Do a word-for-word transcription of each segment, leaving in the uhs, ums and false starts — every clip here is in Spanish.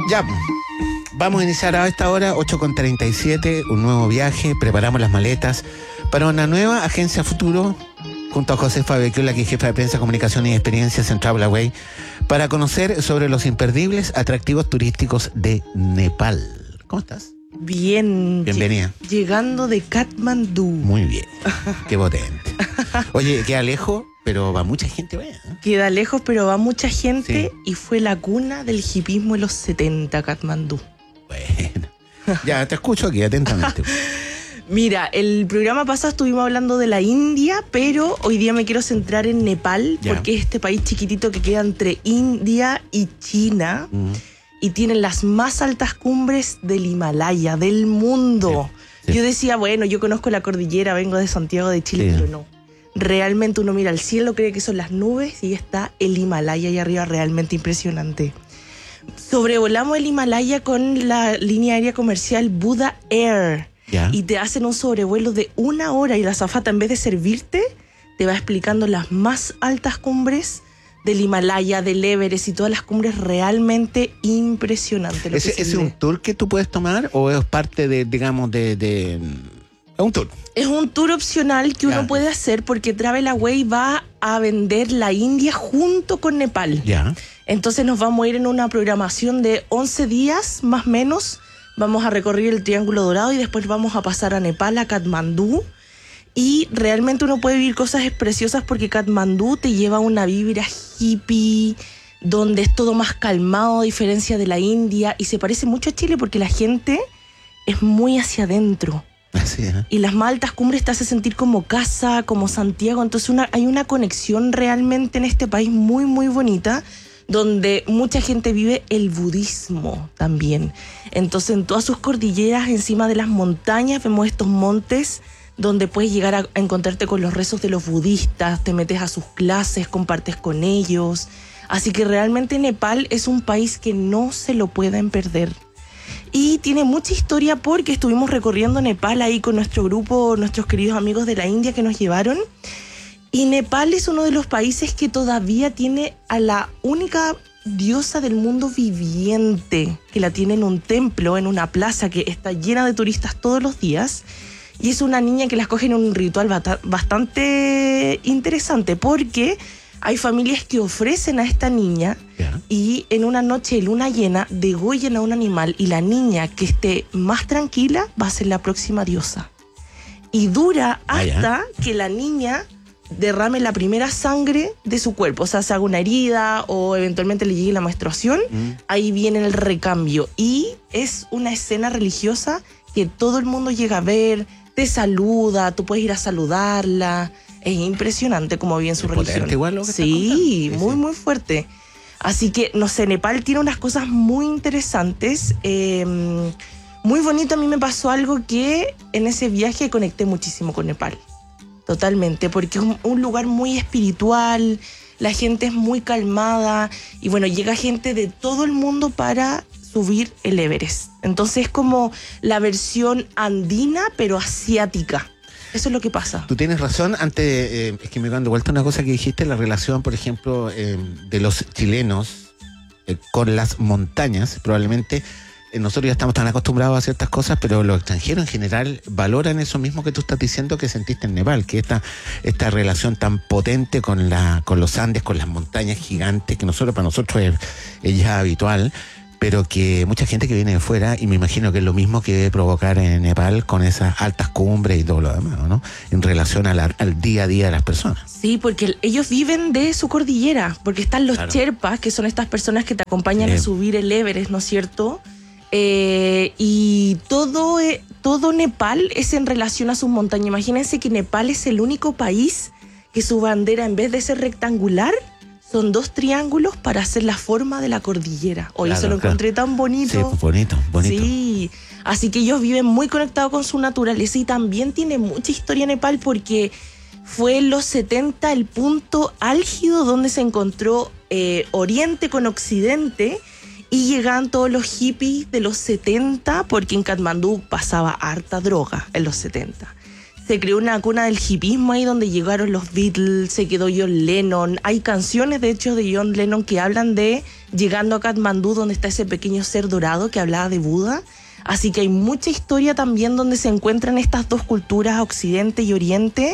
Ya, vamos a iniciar a esta hora, ocho con treinta y siete, un nuevo viaje. Preparamos las maletas para una nueva agencia futuro, junto a Josefa Becchiola, que es jefa de prensa, comunicación y experiencias en Travel Away, para conocer sobre los imperdibles atractivos turísticos de Nepal. ¿Cómo estás? Bien. Bienvenida. Llegando de Katmandú. Muy bien. Qué potente. Oye, queda lejos, pero va mucha gente, ¿eh? Queda lejos, pero va mucha gente, Sí. y fue la cuna del hipismo en los setenta, Katmandú. Bueno. Ya, te escucho aquí atentamente. Mira, el programa pasado estuvimos hablando de la India, pero hoy día me quiero centrar en Nepal, Ya. porque es este país chiquitito que queda entre India y China, Mm. y tienen las más altas cumbres del Himalaya, del mundo. Sí, sí. Yo decía, bueno, yo conozco la cordillera, vengo de Santiago de Chile, Sí. pero no. Realmente uno mira al cielo, cree que son las nubes y está el Himalaya ahí arriba, realmente impresionante. Sobrevolamos el Himalaya con la línea aérea comercial Buddha Air. Ya. Y te hacen un sobrevuelo de una hora y la azafata, en vez de servirte, te va explicando las más altas cumbres del Himalaya, del Everest y todas las cumbres. Realmente impresionante. Lo ¿Ese que ¿Es se un ve. tour que tú puedes tomar o es parte de, digamos, de... de... Es un tour. Es un tour opcional que uno Ya. puede hacer porque Travel Away va a vender la India junto con Nepal. Ya. Entonces nos vamos a ir en una programación de once días, más o menos. Vamos a recorrer el Triángulo Dorado y después vamos a pasar a Nepal, a Katmandú. Y realmente uno puede vivir cosas preciosas porque Katmandú te lleva a una vibra hippie, donde es todo más calmado, a diferencia de la India. Y se parece mucho a Chile porque la gente es muy hacia adentro. Así es. Y las más altas cumbres te hace sentir como casa, como Santiago. Entonces una, hay una conexión realmente en este país muy, muy bonita, donde mucha gente vive el budismo también. Entonces en todas sus cordilleras, encima de las montañas, vemos estos montes donde puedes llegar a, a encontrarte con los rezos de los budistas, te metes a sus clases, compartes con ellos. Así que realmente Nepal es un país que no se lo pueden perder. Y tiene mucha historia porque estuvimos recorriendo Nepal ahí con nuestro grupo, nuestros queridos amigos de la India que nos llevaron. Y Nepal es uno de los países que todavía tiene a la única diosa del mundo viviente, que la tiene en un templo, en una plaza que está llena de turistas todos los días. Y es una niña que la escogen en un ritual bata- bastante interesante porque hay familias que ofrecen a esta niña. Ya. Y en una noche de luna llena degollan a un animal y la niña que esté más tranquila va a ser la próxima diosa. Y dura Ah, ya. hasta que la niña derrame la primera sangre de su cuerpo. O sea, se haga una herida o eventualmente le llegue la menstruación. Mm. Ahí viene el recambio. Y es una escena religiosa que todo el mundo llega a ver, te saluda, tú puedes ir a saludarla. Es impresionante cómo vive en su Es religión. potente igual lo que estás sí, contando. Sí, muy, sí. muy fuerte. Así que, no sé, Nepal tiene unas cosas muy interesantes. Eh, muy bonito. A mí me pasó algo que en ese viaje conecté muchísimo con Nepal. Totalmente, porque es un, un lugar muy espiritual, la gente es muy calmada y bueno, llega gente de todo el mundo para subir el Everest. Entonces es como la versión andina, pero asiática. Eso es lo que pasa. Tú tienes razón. Antes, eh, es que me dando vuelta una cosa que dijiste, la relación, por ejemplo, eh, de los chilenos eh, con las montañas. Probablemente eh, nosotros ya estamos tan acostumbrados a ciertas cosas, pero los extranjeros en general valoran eso mismo que tú estás diciendo que sentiste en Nepal, que esta, esta relación tan potente con, la, con los Andes, con las montañas gigantes, que nosotros para nosotros es, es ya habitual, pero que mucha gente que viene de fuera, y me imagino que es lo mismo que debe provocar en Nepal con esas altas cumbres y todo lo demás, ¿no? En relación a la, al día a día de las personas. Sí, porque el- ellos viven de su cordillera, porque están los Claro. Sherpas, que son estas personas que te acompañan Sí. a subir el Everest, ¿no es cierto? Eh, y todo, eh, todo Nepal es en relación a sus montañas. Imagínense que Nepal es el único país que su bandera, en vez de ser rectangular, son dos triángulos para hacer la forma de la cordillera. Hoy Claro, se lo claro. encontré tan bonito. Sí, pues bonito, bonito. Sí, así que ellos viven muy conectados con su naturaleza y también tiene mucha historia Nepal porque fue en los setenta el punto álgido donde se encontró eh, Oriente con Occidente y llegaban todos los hippies de los setenta porque en Katmandú pasaba harta droga en los setenta. Se creó una cuna del hippismo ahí donde llegaron los Beatles, se quedó John Lennon. Hay canciones, de hecho, de John Lennon que hablan de llegando a Katmandú, donde está ese pequeño ser dorado que hablaba de Buda. Así que hay mucha historia también donde se encuentran estas dos culturas, Occidente y Oriente,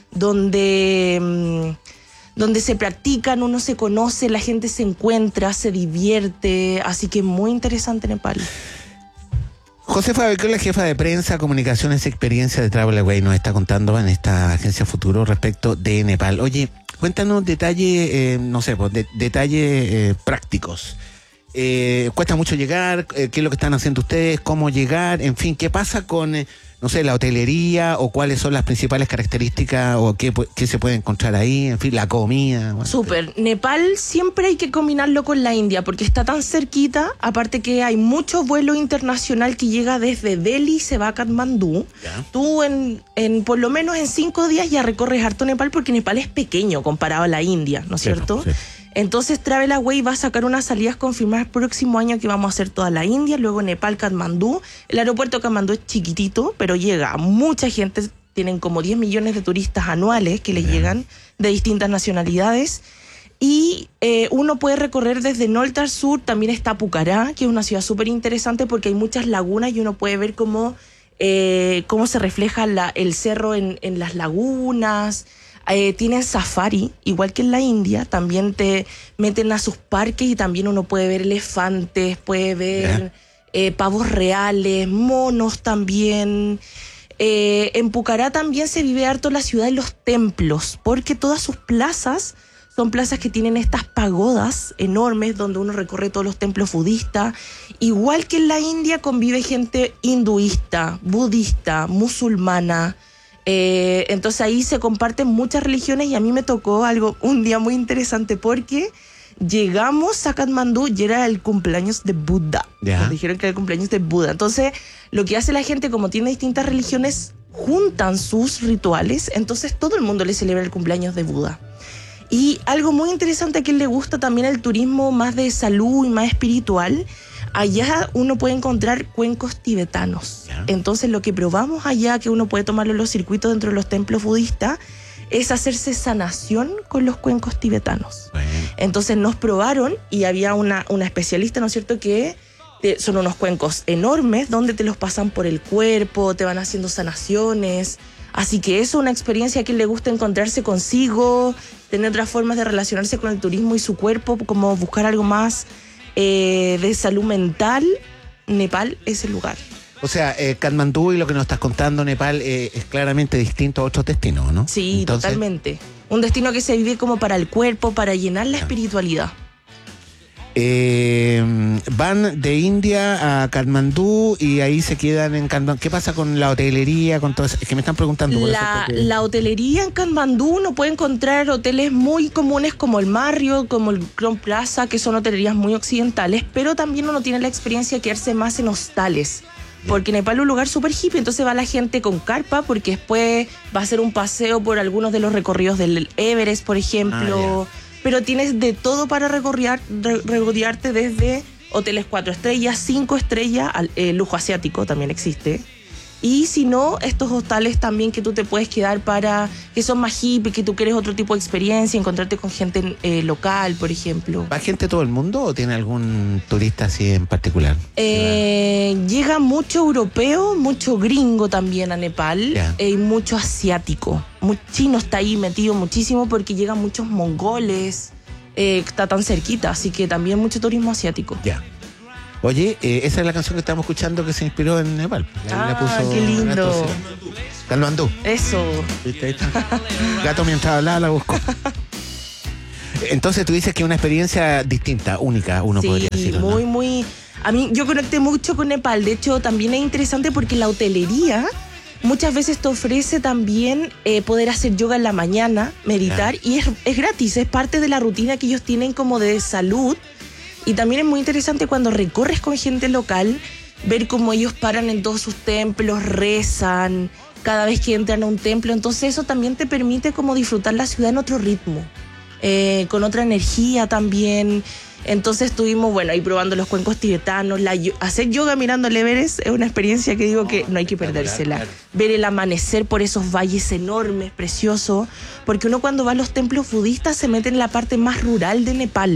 donde, donde se practican, uno se conoce, la gente se encuentra, se divierte. Así que muy interesante Nepal. Josefa Becol, la jefa de prensa, comunicaciones y experiencia de Travelaway, nos está contando en esta agencia Futuro respecto de Nepal. Oye, cuéntanos detalles, eh, no sé, pues, de, detalles eh, prácticos. Eh, ¿Cuesta mucho llegar? Eh, ¿Qué es lo que están haciendo ustedes? ¿Cómo llegar? En fin, ¿qué pasa con, eh, no sé, la hotelería? ¿O cuáles son las principales características? ¿O qué, qué se puede encontrar ahí? En fin, la comida. Bueno, Súper. Nepal siempre hay que combinarlo con la India porque está tan cerquita. Aparte que hay mucho vuelo internacional que llega desde Delhi y se va a Katmandú. Ya. Tú en, en por lo menos en cinco días ya recorres harto Nepal porque Nepal es pequeño comparado a la India, ¿no es cierto? Sí. Entonces Travelaway va a sacar unas salidas confirmadas el próximo año que vamos a hacer toda la India, luego Nepal, Katmandú. El aeropuerto de Katmandú es chiquitito, pero llega mucha gente, tienen como diez millones de turistas anuales que les llegan de distintas nacionalidades. Y eh, uno puede recorrer desde norte al sur, también está Pucará, que es una ciudad súper interesante porque hay muchas lagunas y uno puede ver cómo, eh, cómo se refleja la, el cerro en, en las lagunas. Eh, tienen safari, igual que en la India, también te meten a sus parques y también uno puede ver elefantes, puede ver eh, pavos reales, monos también. Eh, en Pucará también se vive harto la ciudad de los templos, porque todas sus plazas son plazas que tienen estas pagodas enormes donde uno recorre todos los templos budistas. Igual que en la India convive gente hinduista, budista, musulmana. Eh, entonces ahí se comparten muchas religiones y a mí me tocó algo un día muy interesante porque llegamos a Katmandú y era el cumpleaños de Buda. Yeah. Nos dijeron que era el cumpleaños de Buda. Entonces lo que hace la gente, como tiene distintas religiones, juntan sus rituales, entonces todo el mundo le celebra el cumpleaños de Buda. Y algo muy interesante a quien le gusta también el turismo más de salud y más espiritual, allá uno puede encontrar cuencos tibetanos. Yeah. Entonces lo que probamos allá, que uno puede tomarlo en los circuitos dentro de los templos budistas, es hacerse sanación con los cuencos tibetanos. Bueno. Entonces nos probaron y había una, una especialista, ¿no es cierto?, que te, son unos cuencos enormes donde te los pasan por el cuerpo, te van haciendo sanaciones. Así que eso es una experiencia a quien le gusta encontrarse consigo, tener otras formas de relacionarse con el turismo y su cuerpo, como buscar algo más Eh, de salud mental. Nepal es el lugar. O sea, eh, Katmandú y lo que nos estás contando, Nepal, eh, es claramente distinto a otros destinos, ¿no? Sí, entonces, totalmente. Un destino que se vive como para el cuerpo, para llenar la espiritualidad. Eh, van de India a Katmandú y ahí se quedan en Katmandú. ¿Qué pasa con la hotelería? Con todo eso? Es que me están preguntando por la, eso. Porque... la hotelería en Katmandú uno puede encontrar hoteles muy comunes como el Marriott, como el Crown Plaza, que son hotelerías muy occidentales, pero también uno tiene la experiencia de quedarse más en hostales. Porque Nepal es un lugar súper hippie, entonces va la gente con carpa porque después va a hacer un paseo por algunos de los recorridos del Everest, por ejemplo. Ah, pero tienes de todo para recorrer, re, regodearte desde hoteles cuatro estrellas, cinco estrellas, eh, lujo asiático también existe. Y si no, estos hostales también que tú te puedes quedar para, que son más hippies, que tú quieres otro tipo de experiencia, encontrarte con gente eh, local, por ejemplo. ¿Va gente de todo el mundo o tiene algún turista así en particular? Eh, llega mucho europeo, mucho gringo también a Nepal, yeah. eh, y mucho asiático. Muy chino está ahí metido muchísimo porque llegan muchos mongoles, eh, está tan cerquita, así que también mucho turismo asiático. Ya. Yeah. Oye, eh, esa es la canción que estamos escuchando que se inspiró en Nepal. La, ah, la puso qué lindo. Katmandú. Eso. ¿Viste? Ahí está. Gato mientras hablaba la busco. Entonces tú dices que es una experiencia distinta, única, uno sí, podría decirlo. Sí, muy, ¿no? muy... A mí, yo conecté mucho con Nepal. De hecho, también es interesante porque la hotelería muchas veces te ofrece también eh, poder hacer yoga en la mañana, meditar, claro. y es, es gratis, es parte de la rutina que ellos tienen como de salud. Y también es muy interesante cuando recorres con gente local, ver cómo ellos paran en todos sus templos, rezan cada vez que entran a un templo. Entonces eso también te permite como disfrutar la ciudad en otro ritmo, eh, con otra energía también. Entonces estuvimos, bueno, ahí probando los cuencos tibetanos. La, hacer yoga mirando el Everest es una experiencia que digo que no hay que perdérsela. Ver el amanecer por esos valles enormes, preciosos. Porque uno cuando va a los templos budistas se mete en la parte más rural de Nepal.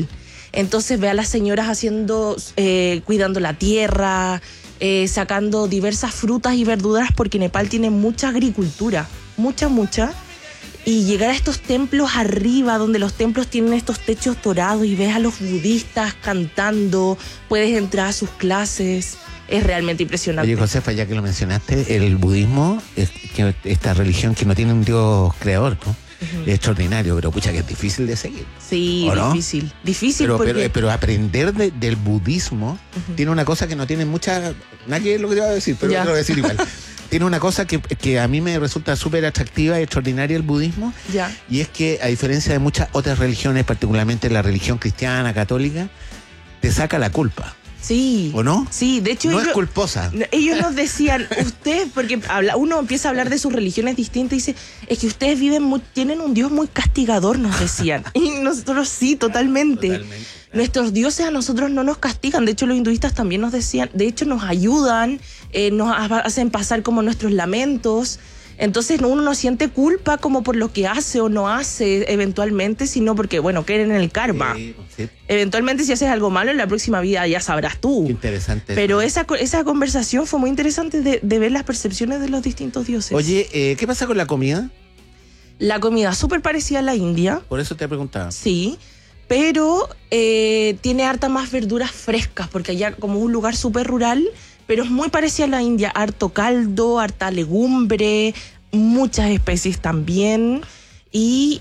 Entonces ve a las señoras haciendo, eh, cuidando la tierra, eh, sacando diversas frutas y verduras, porque Nepal tiene mucha agricultura, mucha, mucha. Y llegar a estos templos arriba, donde los templos tienen estos techos dorados y ves a los budistas cantando, puedes entrar a sus clases, es realmente impresionante. Oye, Josefa, ya que lo mencionaste, el budismo, es que esta religión que no tiene un Dios creador, ¿no? Uh-huh. Es extraordinario, pero pucha que es difícil de seguir. Sí, ¿no? difícil, difícil pero, porque... pero, pero aprender de, del budismo uh-huh. tiene una cosa que no tiene mucha... Nada que es lo que te iba a decir, pero ya. Lo voy a decir igual. Tiene una cosa que, que a mí me resulta súper atractiva y extraordinaria el budismo, ya. Y es que a diferencia de muchas otras religiones, particularmente la religión cristiana, católica, te saca la culpa. Sí. ¿O no? Sí, de hecho... No ellos, es culposa. Ellos nos decían, ustedes, porque habla, uno empieza a hablar de sus religiones distintas y dice, es que ustedes viven muy, tienen un Dios muy castigador, nos decían. Y nosotros sí, totalmente. Totalmente. Nuestros dioses a nosotros no nos castigan. De hecho, los hinduistas también nos decían, de hecho nos ayudan, eh, nos hacen pasar como nuestros lamentos. Entonces uno no siente culpa como por lo que hace o no hace eventualmente, sino porque, bueno, creen en el karma. Sí, sí. Eventualmente si haces algo malo en la próxima vida ya sabrás tú. Qué interesante. Pero esa, esa conversación fue muy interesante de, de ver las percepciones de los distintos dioses. Oye, eh, ¿qué pasa con la comida? La comida súper parecida a la India. Por eso te preguntaba. Sí, pero eh, tiene harta más verduras frescas, porque allá como es un lugar súper rural... Pero es muy parecida a la India, harto caldo, harta legumbre, muchas especies también. Y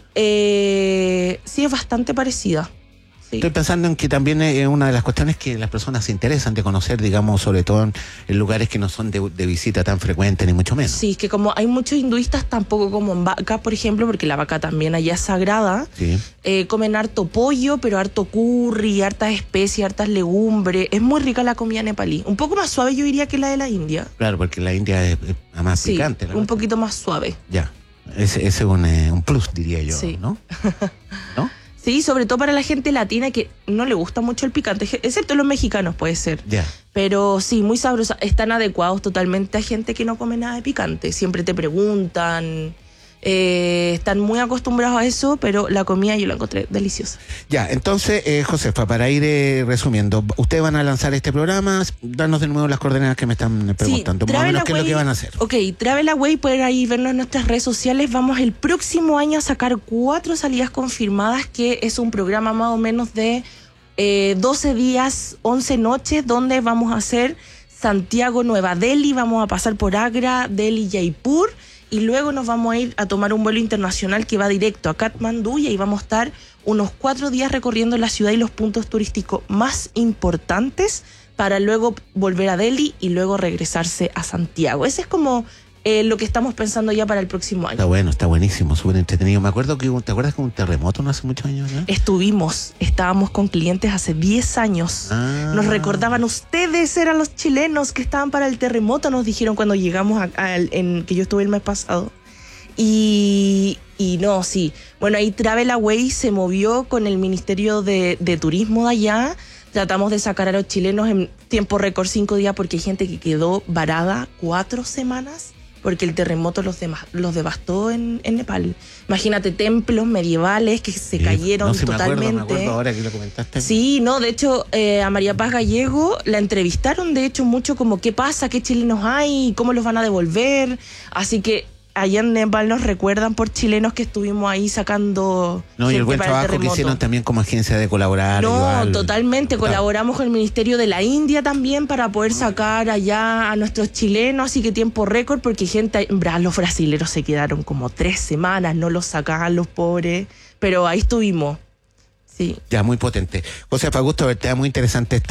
eh, sí, es bastante parecida. Sí. Estoy pensando en que también es una de las cuestiones que las personas se interesan de conocer, digamos, sobre todo en, en lugares que no son de, de visita tan frecuente, ni mucho menos. Sí, es que como hay muchos hinduistas, tampoco como en vaca, por ejemplo, porque la vaca también allá es sagrada, sí. eh, comen harto pollo, pero harto curry, hartas especies, hartas legumbres. Es muy rica la comida nepalí. Un poco más suave yo diría que la de la India. Claro, porque la India es, es más sí, picante. un poquito más suave. Ya, ese, ese es un, eh, un plus, diría yo, sí. ¿no? ¿No? Sí, sobre todo para la gente latina que no le gusta mucho el picante, excepto los mexicanos puede ser. Ya. Pero sí, muy sabrosa. Están adecuados totalmente a gente que no come nada de picante. Siempre te preguntan, eh, están muy acostumbrados a eso, pero la comida yo la encontré deliciosa. Ya, entonces, eh, Josefa, para ir eh, resumiendo, ustedes van a lanzar este programa, danos de nuevo las coordenadas que me están preguntando, sí, más o menos qué es lo que van a hacer. Ok, Travel Away, pueden ahí vernos en nuestras redes sociales. Vamos el próximo año a sacar cuatro salidas confirmadas, que es un programa más o menos de eh, doce días, once noches, donde vamos a hacer Santiago, Nueva Delhi, vamos a pasar por Agra, Delhi, Jaipur, y luego nos vamos a ir a tomar un vuelo internacional que va directo a Katmandú, y ahí vamos a estar unos cuatro días recorriendo la ciudad y los puntos turísticos más importantes para luego volver a Delhi y luego regresarse a Santiago. Ese es como eh, lo que estamos pensando ya para el próximo año. Está bueno, está buenísimo, súper entretenido. Me acuerdo que, ¿te acuerdas que un terremoto no hace muchos años? ¿No? Estuvimos, estábamos con clientes hace diez años. Ah. Nos recordaban, ustedes eran los chilenos que estaban para el terremoto, nos dijeron cuando llegamos a, a, en que yo estuve el mes pasado. Y, y no, sí. Bueno, ahí Travel Away se movió con el Ministerio de, de Turismo de allá. Tratamos de sacar a los chilenos en tiempo récord, cinco días, porque hay gente que quedó varada cuatro semanas porque el terremoto los, de, los devastó en, en Nepal. Imagínate, templos medievales que se sí, cayeron no, sí, totalmente. Me acuerdo, me acuerdo ahora que lo comentaste. Sí, no, de hecho, eh, a María Paz Gallego la entrevistaron, de hecho, mucho como qué pasa, qué chilenos hay, cómo los van a devolver. Así que allá en Nepal nos recuerdan por chilenos que estuvimos ahí sacando. No, y el buen trabajo el que hicieron también como agencia de colaborar. No, igual, totalmente. Claro. Colaboramos con el Ministerio de la India también para poder sacar allá a nuestros chilenos, así que tiempo récord, porque gente, los brasileros se quedaron como tres semanas, no los sacaban los pobres, pero ahí estuvimos. Sí. Ya, muy potente. José, para gusto verte, muy interesante este